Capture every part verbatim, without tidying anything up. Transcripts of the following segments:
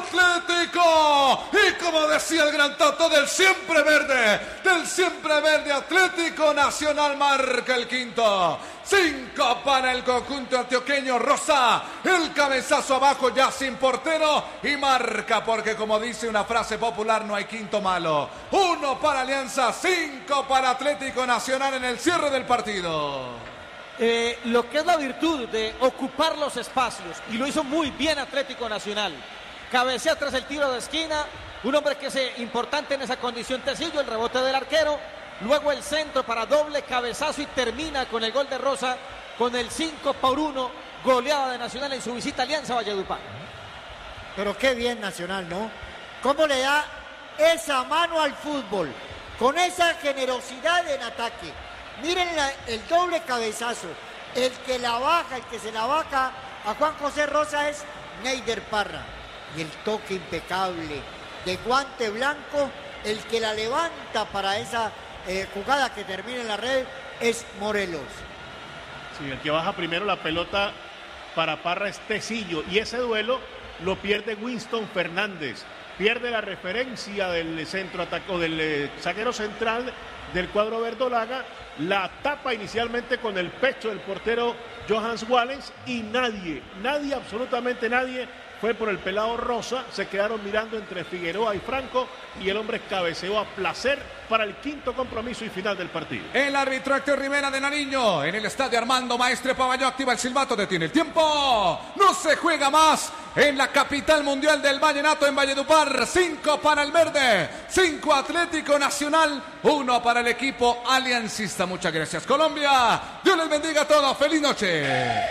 Atlético. Y como decía el gran Toto, del siempre verde, del siempre verde Atlético Nacional marca el quinto. Cinco para el conjunto antioqueño. Rosa, el cabezazo abajo ya sin portero y marca, porque como dice una frase popular, no hay quinto malo. Uno para Alianza, cinco para Atlético Nacional en el cierre del partido. Eh, lo que es la virtud de ocupar los espacios, y lo hizo muy bien Atlético Nacional. Cabecea tras el tiro de esquina, un hombre que es eh, importante en esa condición, Tecillo, el rebote del arquero, luego el centro para doble cabezazo y termina con el gol de Rosa, con el cinco por uno, goleada de Nacional en su visita a Alianza Valledupar. Pero qué bien Nacional, ¿no? ¿Cómo le da esa mano al fútbol? Con esa generosidad en ataque. Miren la, el doble cabezazo. El que la baja, el que se la baja a Juan José Rosa es Neider Parra. Y el toque impecable de guante blanco, el que la levanta para esa eh, jugada que termina en la red es Morelos. Sí, el que baja primero la pelota para Parra es Tecillo. Y ese duelo lo pierde Winston Fernández. Pierde la referencia del centro ataco del eh, zaguero central del cuadro verdolaga. La tapa inicialmente con el pecho del portero Johans Wallace y nadie, nadie, absolutamente nadie fue por el pelado Rosa. Se quedaron mirando entre Figueroa y Franco y el hombre cabeceó a placer para el quinto compromiso y final del partido. El árbitro Héctor Rivera de Nariño en el estadio Armando Maestre Pavañó activa el silbato, detiene el tiempo. No se juega más en la capital mundial del vallenato en Valledupar. Cinco para el verde, cinco Atlético Nacional, uno para el equipo aliancista. Muchas gracias Colombia, Dios les bendiga a todos, feliz noche.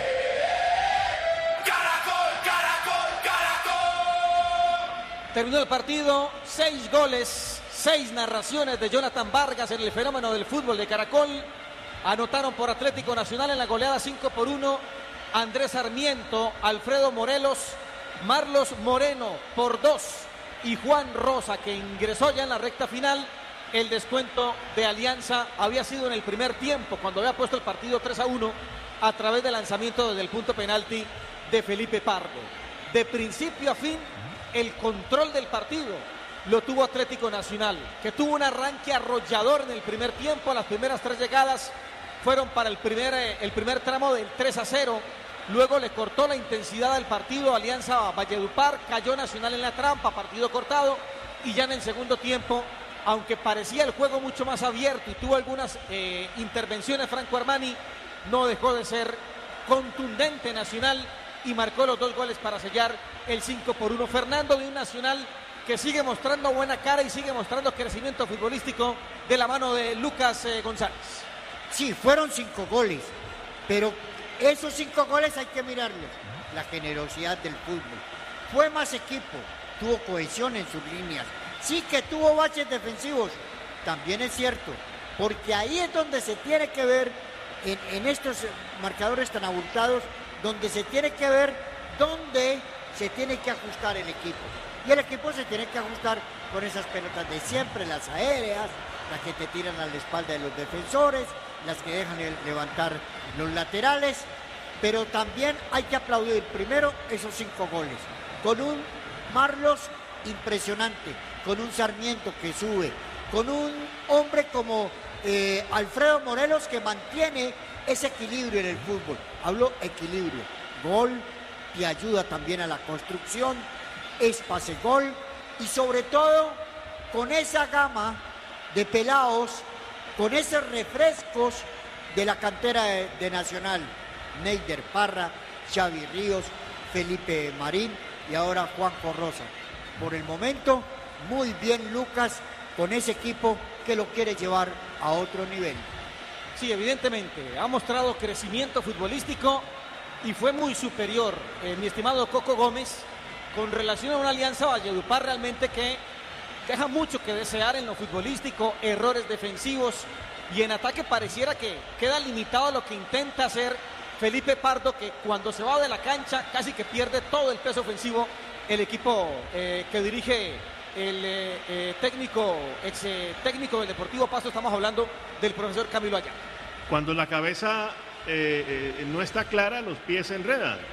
Terminó el partido, seis goles, seis narraciones de Jonathan Vargas en el fenómeno del fútbol de Caracol. Anotaron por Atlético Nacional en la goleada cinco por uno Andrés Sarmiento, Alfredo Morelos, Marlos Moreno por dos y Juan Rosa, que ingresó ya en la recta final. El descuento de Alianza había sido en el primer tiempo, cuando había puesto el partido tres a uno a través del lanzamiento desde el punto penalti de Felipe Pardo. De principio a fin, el control del partido lo tuvo Atlético Nacional, que tuvo un arranque arrollador en el primer tiempo. Las primeras tres llegadas fueron para el primer, el primer tramo del tres a cero. Luego le cortó la intensidad del partido Alianza Valledupar, cayó Nacional en la trampa, partido cortado. Y ya en el segundo tiempo, aunque parecía el juego mucho más abierto y tuvo algunas eh, intervenciones Franco Armani, no dejó de ser contundente Nacional y marcó los dos goles para sellar el cinco por uno. Fernando, de un Nacional que sigue mostrando buena cara y sigue mostrando crecimiento futbolístico de la mano de Lucas eh, González. Sí, fueron cinco goles, pero esos cinco goles hay que mirarlos. La generosidad del fútbol. Fue más equipo, tuvo cohesión en sus líneas. Sí que tuvo baches defensivos, también es cierto, porque ahí es donde se tiene que ver, en, en estos marcadores tan abultados, donde se tiene que ver dónde se tiene que ajustar el equipo. Y el equipo se tiene que ajustar con esas pelotas de siempre, las aéreas, las que te tiran a la espalda de los defensores, las que dejan levantar los laterales. Pero también hay que aplaudir primero esos cinco goles, con un Marlos impresionante, con un Sarmiento que sube, con un hombre como eh, Alfredo Morelos que mantiene ese equilibrio en el fútbol. Hablo equilibrio, gol, y ayuda también a la construcción, es pase gol, y sobre todo con esa gama de pelados, con esos refrescos de la cantera de, de Nacional, Neider Parra, Xavi Ríos, Felipe Marín y ahora Juanjo Rosa. Por el momento, muy bien Lucas con ese equipo que lo quiere llevar a otro nivel. Sí, evidentemente, ha mostrado crecimiento futbolístico y fue muy superior, eh, mi estimado Coco Gómez, con relación a una Alianza Valledupar realmente que deja mucho que desear en lo futbolístico, errores defensivos, y en ataque pareciera que queda limitado a lo que intenta hacer Felipe Pardo, que cuando se va de la cancha casi que pierde todo el peso ofensivo el equipo eh, que dirige el eh, eh, técnico, ex eh, técnico del Deportivo Pasto. Estamos hablando del profesor Camilo Ayala. Cuando la cabeza eh, eh, no está clara, los pies se enredan.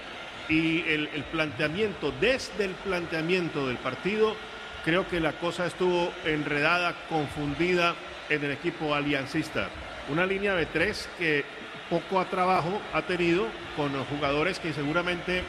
y el, el planteamiento, desde el planteamiento del partido, creo que la cosa estuvo enredada, confundida en el equipo aliancista. Una línea de tres que poco a trabajo ha tenido con los jugadores que seguramente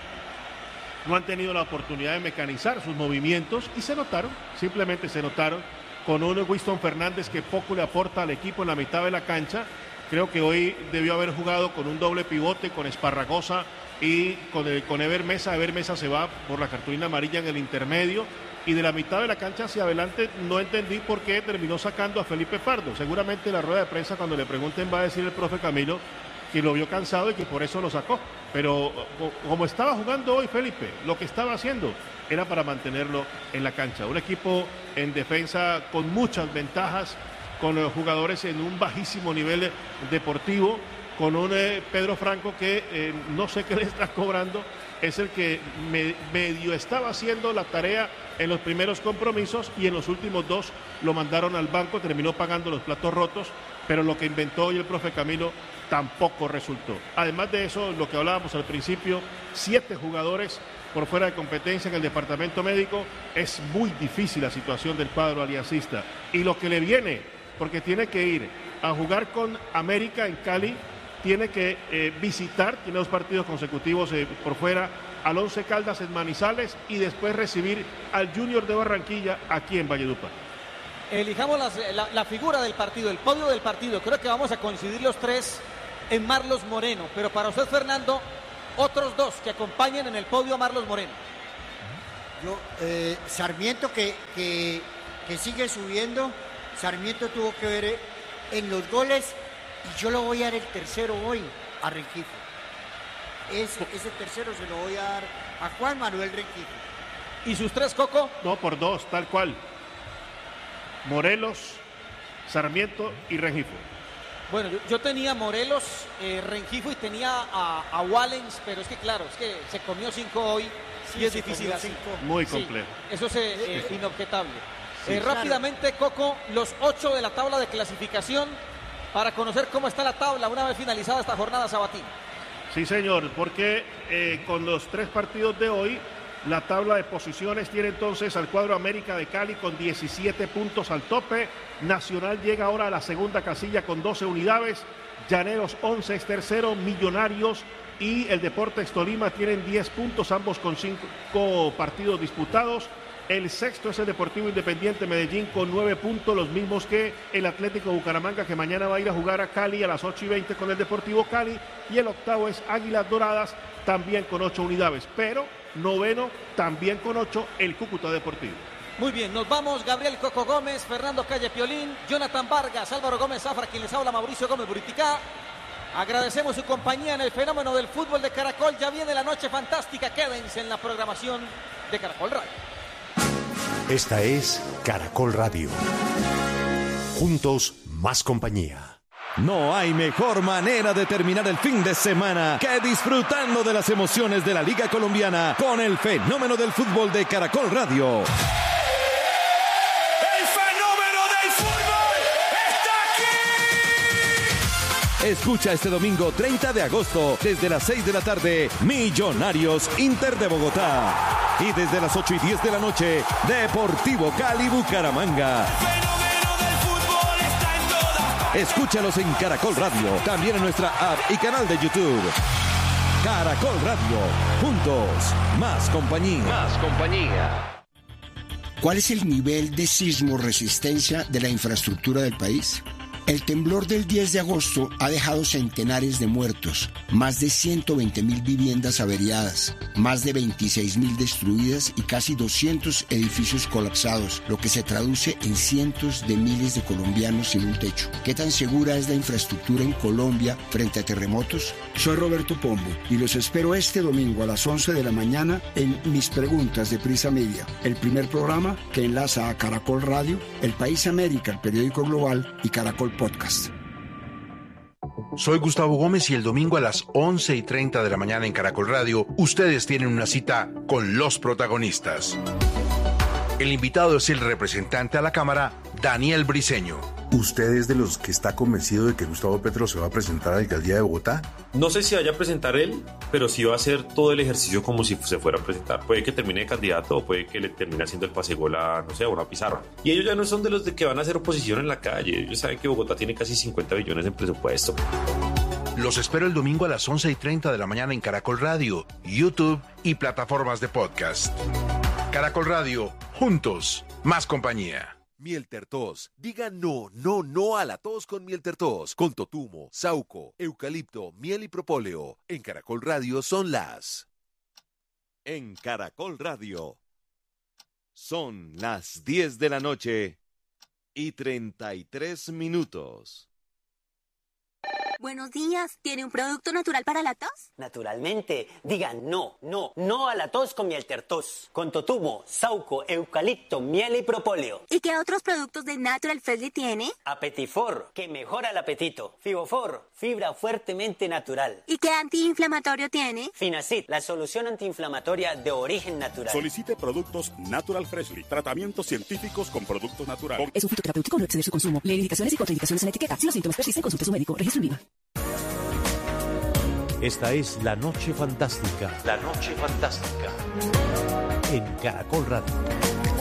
no han tenido la oportunidad de mecanizar sus movimientos y se notaron, simplemente se notaron, con un Winston Fernández que poco le aporta al equipo en la mitad de la cancha. Creo que hoy debió haber jugado con un doble pivote, con Esparragosa y con, el, con Ever Mesa. Ever Mesa se va por la cartulina amarilla en el intermedio. Y de la mitad de la cancha hacia adelante no entendí por qué terminó sacando a Felipe Pardo. Seguramente en la rueda de prensa, cuando le pregunten, va a decir el profe Camilo que lo vio cansado y que por eso lo sacó. Pero como estaba jugando hoy Felipe, lo que estaba haciendo era para mantenerlo en la cancha. Un equipo en defensa con muchas ventajas, con los jugadores en un bajísimo nivel deportivo, con un eh, Pedro Franco que eh, no sé qué le está cobrando, es el que me, medio estaba haciendo la tarea en los primeros compromisos y en los últimos dos lo mandaron al banco, terminó pagando los platos rotos, pero lo que inventó hoy el profe Camilo tampoco resultó. Además de eso, lo que hablábamos al principio, siete jugadores por fuera de competencia en el departamento médico, es muy difícil la situación del cuadro aliancista. Y lo que le viene, porque tiene que ir a jugar con América en Cali, tiene que eh, visitar, tiene dos partidos consecutivos eh, por fuera, al Once Caldas en Manizales y después recibir al Junior de Barranquilla aquí en Valledupar. Elijamos las, la, la figura del partido, el podio del partido. Creo que vamos a coincidir los tres en Marlos Moreno, pero para usted, Fernando, otros dos que acompañen en el podio a Marlos Moreno. Yo, eh, Sarmiento que, que, que sigue subiendo, Sarmiento tuvo que ver en los goles y yo lo voy a dar el tercero hoy a Rengifo. Ese, ese tercero se lo voy a dar a Juan Manuel Rengifo. ¿Y sus tres, Coco? No, por dos, tal cual. Morelos, Sarmiento y Rengifo. Bueno, yo, yo tenía Morelos, eh, Rengifo y tenía a, a Wallens, pero es que claro, es que se comió cinco hoy sí, y es difícil así. Cinco. Muy complejo. Sí, eso es eh, sí. inobjetable. Sí, eh, claro. Rápidamente, Coco, los ocho de la tabla de clasificación para conocer cómo está la tabla una vez finalizada esta jornada sabatina. Sí, señor, porque eh, con los tres partidos de hoy, la tabla de posiciones tiene entonces al cuadro América de Cali con diecisiete puntos al tope. Nacional llega ahora a la segunda casilla con doce unidades. Llaneros once es tercero. Millonarios y el Deportes Tolima tienen diez puntos, ambos con cinco partidos disputados. El sexto es el Deportivo Independiente Medellín con nueve puntos, los mismos que el Atlético Bucaramanga, que mañana va a ir a jugar a Cali a las ocho y veinte con el Deportivo Cali. Y el octavo es Águilas Doradas, también con ocho unidades. Pero noveno, también con ocho, el Cúcuta Deportivo. Muy bien, nos vamos. Gabriel Coco Gómez, Fernando Calle Piolín, Jonathan Vargas, Álvaro Gómez Zafra, quien les habla, Mauricio Gómez Buriticá. Agradecemos su compañía en el fenómeno del fútbol de Caracol. Ya viene la noche fantástica. Quédense en la programación de Caracol Radio. Esta es Caracol Radio. Juntos, más compañía. No hay mejor manera de terminar el fin de semana que disfrutando de las emociones de la Liga Colombiana con el fenómeno del fútbol de Caracol Radio. ¡El fenómeno del fútbol está aquí! Escucha este domingo treinta de agosto desde las seis de la tarde Millonarios Inter de Bogotá y desde las ocho y diez de la noche Deportivo Cali Bucaramanga. Escúchalos en Caracol Radio, también en nuestra app y canal de YouTube. Caracol Radio, juntos, más compañía. Más compañía. ¿Cuál es el nivel de sismo resistencia de la infraestructura del país? El temblor del diez de agosto ha dejado centenares de muertos, más de ciento veinte mil viviendas averiadas, más de veintiséis mil destruidas y casi doscientos edificios colapsados, lo que se traduce en cientos de miles de colombianos sin un techo. ¿Qué tan segura es la infraestructura en Colombia frente a terremotos? Soy Roberto Pombo y los espero este domingo a las once de la mañana en Mis Preguntas de Prisa Media, el primer programa que enlaza a Caracol Radio, El País América, el periódico global, y Caracol Podcast. Soy Gustavo Gómez y el domingo a las once y treinta de la mañana en Caracol Radio, ustedes tienen una cita con los protagonistas. El invitado es el representante a la Cámara, Daniel Briceño. ¿Usted es de los que está convencido de que Gustavo Petro se va a presentar a la alcaldía de Bogotá? No sé si vaya a presentar él, pero sí va a hacer todo el ejercicio como si se fuera a presentar. Puede que termine de candidato o puede que le termine haciendo el pasegol a, no sé, a una pizarra. Y ellos ya no son de los de que van a hacer oposición en la calle. Ellos saben que Bogotá tiene casi cincuenta billones en presupuesto. Los espero el domingo a las once y treinta de la mañana en Caracol Radio, YouTube y plataformas de podcast. Caracol Radio, juntos, más compañía. Miel Tertos. Diga no, no, no a la tos con Miel Tertos. Con totumo, sauco, eucalipto, miel y propóleo. En Caracol Radio son las... En Caracol Radio. Son las diez de la noche y treinta y tres minutos. Buenos días. ¿Tiene un producto natural para la tos? Naturalmente. Digan no, no, no a la tos con Miel Tertos. Con totumo, sauco, eucalipto, miel y propóleo. ¿Y qué otros productos de Natural Freshly tiene? Apetifor, que mejora el apetito. Fibofor, fibra fuertemente natural. ¿Y qué antiinflamatorio tiene? Finacid, la solución antiinflamatoria de origen natural. Solicite productos Natural Freshly. Tratamientos científicos con productos naturales. Es un fitoterapéutico, no exceder su consumo. Lee indicaciones y contraindicaciones en la etiqueta. Si los síntomas persisten, consulte a su médico. Registro en Viva. Esta es La Noche Fantástica. La Noche Fantástica. En Caracol Radio.